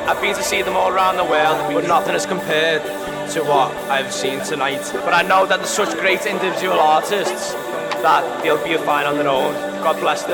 I've been to see them all around the world, but nothing is compared to what I've seen tonight. But I know that they're such great individual artists that they'll be fine on their own. God bless them.